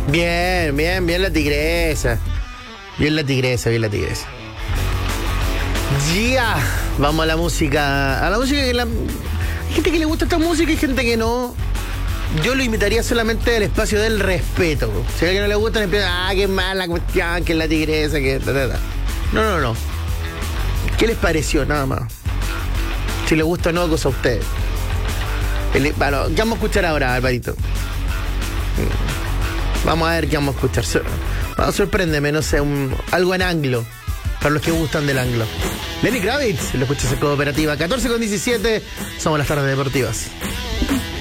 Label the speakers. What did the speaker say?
Speaker 1: Bien la tigresa. Bien la tigresa. Ya, vamos a la música. A la música que hay gente que le gusta esta música y gente que no. Yo lo invitaría solamente al espacio del respeto. Si a alguien no le gusta, le empieza, qué mala cuestión, que es la tigresa, que... No. ¿Qué les pareció? Nada más. Si les gusta o no, cosa a ustedes. ¿Qué vamos a escuchar ahora, Alvarito? Vamos a ver qué vamos a escuchar. Sorpréndeme, no sé, algo en anglo. Para los que gustan del anglo. Lenny Kravitz, lo escuchas en Cooperativa 14:17. Somos las tardes deportivas.